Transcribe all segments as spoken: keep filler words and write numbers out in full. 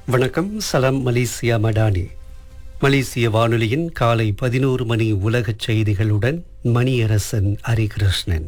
வணக்கம். சலாம் மலேசியா மடானி. மலேசிய வானொலியின் காலை பதினோரு மணி உலகச் செய்திகளுடன் மணியரசன் ஹரிகிருஷ்ணன்.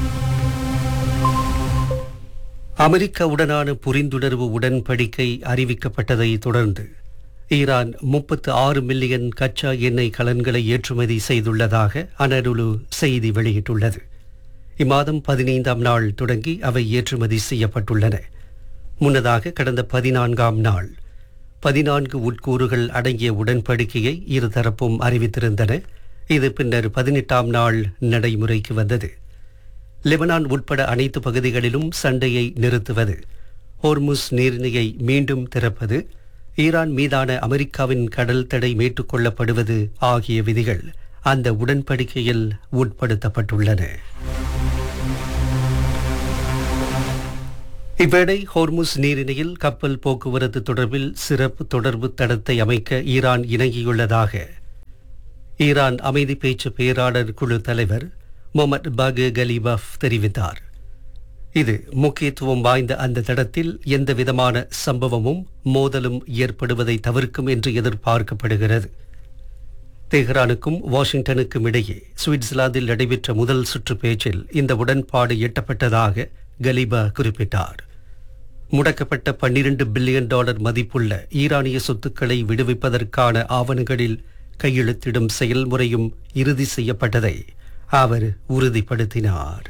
அமெரிக்காவுடனான புரிந்துணர்வு உடன்படிக்கை அறிவிக்கப்பட்டதை தொடர்ந்து ஈரான் முப்பத்து ஆறு மில்லியன் கச்சா எண்ணெய் கலன்களை ஏற்றுமதி செய்துள்ளதாக அனடுலு செய்தி வெளியிட்டுள்ளது. இம்மாதம் பதினைந்தாம் நாள் தொடங்கி அவை ஏற்றுமதி செய்யப்பட்டுள்ளன. முன்னதாக கடந்த பதினான்காம் நாள் பதினான்கு உட்கூறுகள் அடங்கிய உடன்படிக்கையை இருதரப்பும் அறிவித்திருந்தன. இது பின்னர் பதினெட்டாம் நாள் நடைமுறைக்கு வந்தது. லெபனான் உட்பட அனைத்து பகுதிகளிலும் சண்டையை நிறுத்துவது, ஹோர்முஸ் நீரிணையை மீண்டும் திறப்பது, ஈரான் மீதான அமெரிக்காவின் கடல் தடை மேற்கொள்ளப்படுவது ஆகிய விதிகள் அந்த உடன்படிக்கையில் உட்படுத்தப்பட்டுள்ளன. இவ்வேளை ஹோர்முஸ் நீரிணையில் கப்பல் போக்குவரத்து தொடர்பில் சிறப்பு தொடர்பு தடத்தை அமைக்க ஈரான் இணங்கியுள்ளதாக ஈரான் அமைதி பேச்சு பேராளர் குழு தலைவர் முகமது பாகர் கலிபாஃப் தெரிவித்தார். இது முக்கியத்துவம் வாய்ந்த அந்த தடத்தில் எந்தவிதமான சம்பவமும் மோதலும் ஏற்படுவதை தவிர்க்கும் என்று எதிர்பார்க்கப்படுகிறது. தெஹ்ரானுக்கும் வாஷிங்டனுக்கும் இடையே சுவிட்சர்லாந்தில் நடைபெற்ற முதல் சுற்று பேச்சில் இந்த உடன்பாடு எட்டப்பட்டதாக கலிபா குறிப்பிட்டார். முடக்கப்பட்ட பன்னிரண்டு பில்லியன் டாலர் மதிப்புள்ள ஈரானிய சொத்துக்களை விடுவிப்பதற்கான ஆவணங்களில் கையெழுத்திடும் செயல்முறையும் இறுதி செய்யப்பட்டதை அவர் உறுதிப்படுத்தினார்.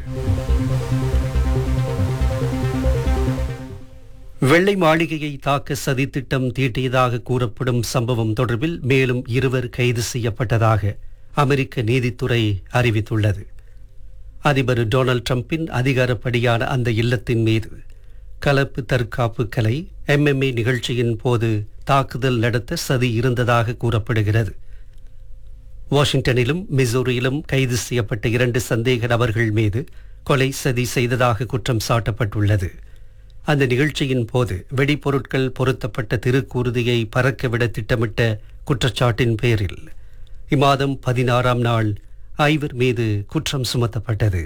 வெள்ளை மாளிகையை தாக்க சதித்திட்டம் தீட்டியதாக கூறப்படும் சம்பவம் தொடர்பில் மேலும் இருவர் கைது செய்யப்பட்டதாக அமெரிக்க நீதித்துறை அறிவித்துள்ளது. அதிபர் டொனால்ட் ட்ரம்பின் அதிகாரப்படியான அந்த இல்லத்தின் மீது கலப்பு தற்காப்பு கலை எம்எம்ஏ நிகழ்ச்சியின் போது தாக்குதல் நடத்த சதி இருந்ததாக கூறப்படுகிறது. வாஷிங்டனிலும் மிசோரியிலும் கைது செய்யப்பட்ட இரண்டு சந்தேக நபர்கள் மீது கொலை சதி செய்ததாக குற்றம் சாட்டப்பட்டுள்ளது. அந்த நிகழ்ச்சியின் போது வெடிப்பொருட்கள் பொருத்தப்பட்ட திருக்கூறுதியை பறக்கவிட திட்டமிட்ட குற்றச்சாட்டின் பேரில் இம்மாதம் பதினாறாம் நாள் ஐவர் மீது குற்றம் சுமத்தப்பட்டது.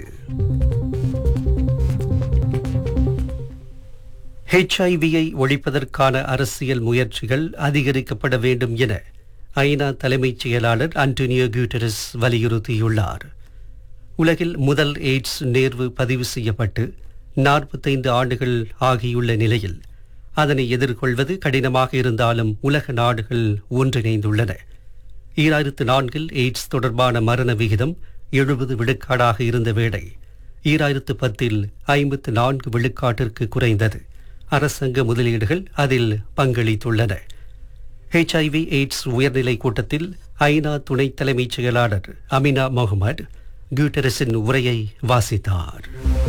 ஹெச்ஐவியை ஒழிப்பதற்கான அரசியல் முயற்சிகள் அதிகரிக்கப்பட வேண்டும் என ஐநா தலைமைச் செயலாளர் அன்டோனியோ குட்டரஸ் வலியுறுத்தியுள்ளார். உலகில் முதல் எய்ட்ஸ் நேர்வு பதிவு செய்யப்பட்டு நாற்பத்தைந்து ஆண்டுகள் ஆகியுள்ள நிலையில் அதனை எதிர்கொள்வது கடினமாக இருந்தாலும் உலக நாடுகள் ஒன்றிணைந்துள்ளன. ஈராயிரத்து நான்கில் எய்ட்ஸ் தொடர்பான மரண விகிதம் எழுபது விழுக்காடாக இருந்த வேளை ஈராயிரத்து பத்தில் ஐம்பத்து நான்கு விழுக்காட்டிற்கு குறைந்தது. அரசாங்க முதலீடுகள் அதில் பங்களித்துள்ளன. ஹெச்ஐவி எய்ட்ஸ் உயர்நிலை கூட்டத்தில் ஐநா துணை தலைமைச் செயலாளர் அமினா முகமது குட்டரஸின் உரையை வாசித்தார்.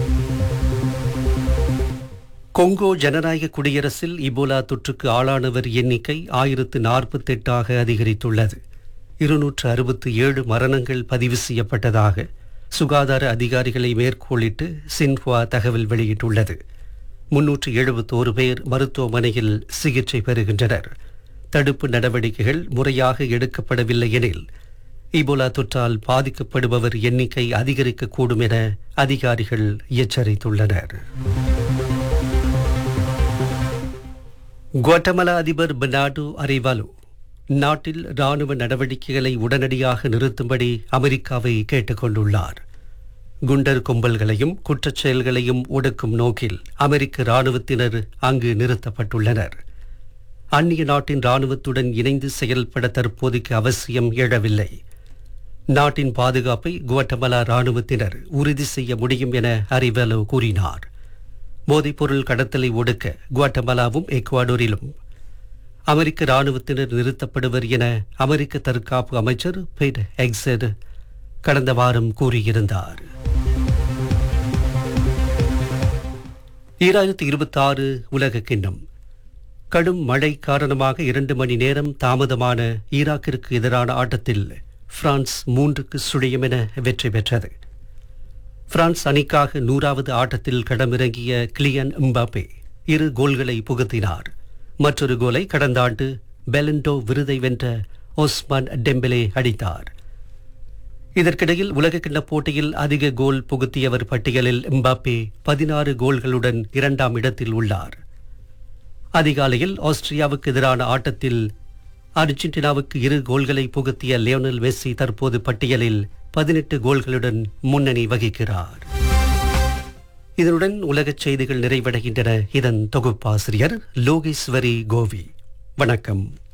கொங்கோ ஜனநாயக குடியரசில் இபோலா தொற்றுக்கு ஆளானவர் எண்ணிக்கை ஆயிரத்து நாற்பத்தி எட்டாக அதிகரித்துள்ளது. இருநூற்று அறுபத்தி ஏழு மரணங்கள் பதிவு செய்யப்பட்டதாக சுகாதார அதிகாரிகளை மேற்கோளிட்டு சின்ஹுவா தகவல் வெளியிட்டுள்ளது. முன்னூற்று எழுபத்தோரு பேர் மருத்துவமனையில் சிகிச்சை பெறுகின்றனர். தடுப்பு நடவடிக்கைகள் முறையாக எடுக்கப்படவில்லை எனில் இபோலா தொற்றால் பாதிக்கப்படுபவர் எண்ணிக்கை அதிகரிக்கக்கூடும் என அதிகாரிகள் எச்சரித்துள்ளனர். குவாட்டமலா அதிபர் பெர்னார்டோ அரிவாலோ நாட்டில் ராணுவ நடவடிக்கைகளை உடனடியாக நிறுத்தும்படி அமெரிக்காவை கேட்டுக்கொண்டுள்ளார். குண்டர் கும்பல்களையும் குற்றச் செயல்களையும் ஒடுக்கும் நோக்கில் அமெரிக்க ராணுவத்தினர் அங்கு நிறுத்தப்பட்டுள்ளனர். அந்நிய நாட்டின் ராணுவத்துடன் இணைந்து செயல்பட தற்போதைக்கு அவசியம் எழவில்லை. நாட்டின் பாதுகாப்பை குவாட்டமலா ராணுவத்தினர் உறுதி செய்ய முடியும் என அரிவாலோ கூறினார். போதைப்பொருள் கடத்தலை ஒடுக்க குவாட்டமலாவும் எக்வாடோரிலும் அமெரிக்க ராணுவத்தினர் நிறுத்தப்படுவர் என அமெரிக்க தற்காப்பு அமைச்சர் பெட் எக்ஸட் கடந்த வாரம் கூறியிருந்தார். ஈராயிரத்தி இருபத்தி ஆறு உலக கிண்ணம். கடும் மழை காரணமாக இரண்டு மணி நேரம் தாமதமான ஈராக்கிற்கு எதிரான ஆட்டத்தில் பிரான்ஸ் மூன்றுக்கு சுழியம் என வெற்றி பெற்றது. பிரான்ஸ் அணிக்காக நூறாவது ஆட்டத்தில் களமிறங்கிய கிலியன் எம்பாப்பே இரு கோல்களை புகுத்தினார். மற்றொரு கோலை கடந்த ஆண்டு பெலண்டோ விருதை வென்ற ஒஸ்மான் டெம்பெலே அடித்தார். இதற்கிடையில் உலகக்கிண்ண போட்டியில் அதிக கோல் புகுத்தியவர் பட்டியலில் எம்பாப்பே பதினாறு கோல்களுடன் இரண்டாம் இடத்தில் உள்ளார். அதிகாலையில் ஆஸ்திரியாவுக்கு எதிரான ஆட்டத்தில் அர்ஜென்டினாவுக்கு இரு கோல்களை புகுத்திய லியோனல் மெஸ்ஸி தற்போது பட்டியலில் பதினெட்டு கோல்களுடன் முன்னணி வகிக்கிறார். இதனுடன் உலகச் செய்திகள் நிறைவடைகின்றன. இதன் தொகுப்பாசிரியர் லோகேஸ்வரி கோவி. வணக்கம்.